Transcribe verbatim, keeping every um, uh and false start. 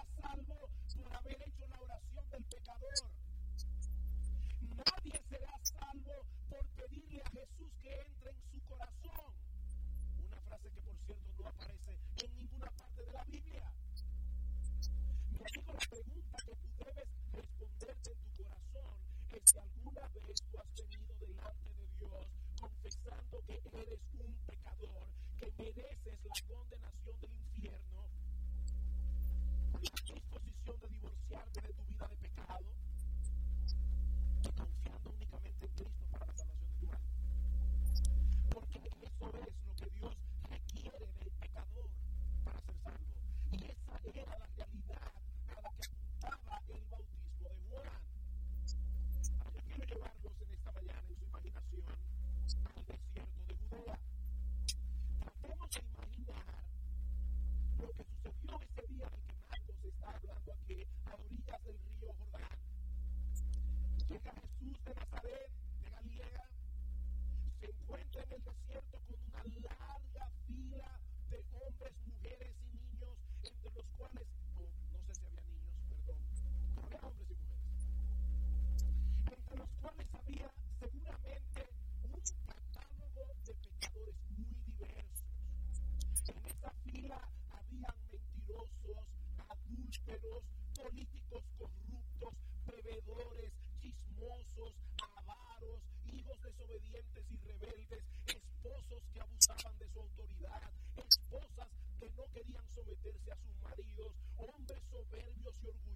salvo por haber hecho la oración del pecador. Nadie será salvo por pedirle a Jesús que entre en su corazón. Una frase que, por cierto, no aparece en ninguna parte de la Biblia. Mi amigo, la pregunta que tú debes responderte en tu corazón es si alguna vez tú has venido delante de Dios confesando que eres un pecador, que mereces la condenación del infierno, con la disposición de divorciarte de tu vida de pecado, y confiando únicamente en Cristo para la salvación de tu alma. Porque eso es lo que Dios requiere del pecador para ser salvo. Y esa era la realidad a la que apuntaba el bautismo de Juan. Ahora yo quiero llevarlos en esta mañana en su imaginación al desierto de Judea. Tratemos de imaginar lo que sucedió ese día del que Marcos está hablando aquí, a orillas del río Jordán. Llega Jesús de Nazaret, de Galilea, se encuentra en el desierto con una larga fila de hombres, mujeres y niños, entre los cuales, no, no sé si había niños, perdón, pero había hombres y mujeres, entre los cuales había seguramente un catálogo de pecadores muy diversos. En esta fila habían mentirosos, adúlteros, políticos corruptos, bebedores, chismosos, avaros, hijos desobedientes y rebeldes, esposos que abusaban de su autoridad, esposas que no querían someterse a sus maridos, hombres soberbios y orgullosos